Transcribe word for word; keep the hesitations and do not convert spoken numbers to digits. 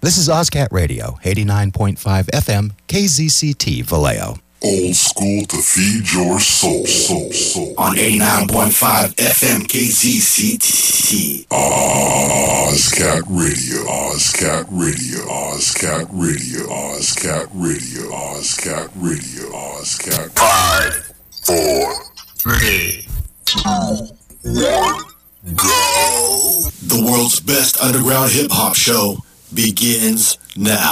This is OzCat Radio, eighty-nine point five F M, K Z C T, Vallejo. Old school to feed your soul, soul, soul. On eighty-nine point five F M, K Z C T. OzCat Radio, OzCat Radio, OzCat Radio, OzCat Radio, OzCat Radio, OzCat. Five, four, three, two, one, go. The world's best underground hip-hop show begins now.